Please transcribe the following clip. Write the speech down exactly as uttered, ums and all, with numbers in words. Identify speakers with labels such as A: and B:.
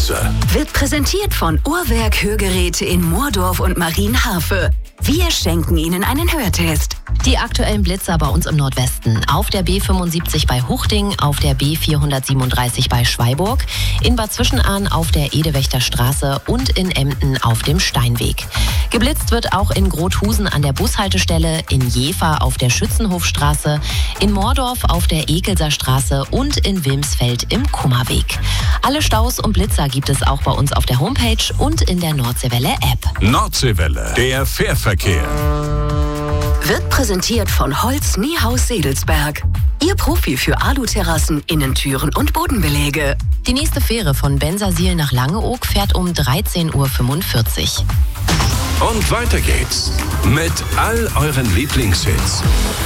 A: Blitzer.
B: Wird präsentiert von Uhrwerk Hörgeräte in Moordorf und Marienhafe. Wir schenken Ihnen einen Hörtest.
C: Die aktuellen Blitzer bei uns im Nordwesten. Auf der B fünfundsiebzig bei Huchting, auf der B vierhundertsiebenunddreißig bei Schweiburg, in Bad Zwischenahn auf der Edewächter Straße und in Emden auf dem Steinweg. Geblitzt wird auch in Grothusen an der Bushaltestelle, in Jever auf der Schützenhofstraße, in Moordorf auf der Ekelser Straße und in Wilmsfeld im Kummerweg. Alle Staus und Blitzer gibt es auch bei uns auf der Homepage und in der Nordseewelle-App.
A: Nordseewelle, der Fährverkehr.
B: Wird präsentiert von Holz Niehaus Sedelsberg. Ihr Profi für Aluterrassen, Innentüren und Bodenbeläge.
C: Die nächste Fähre von Bensersiel nach Langeoog fährt um dreizehn Uhr fünfundvierzig.
A: Und weiter geht's mit all euren Lieblingshits.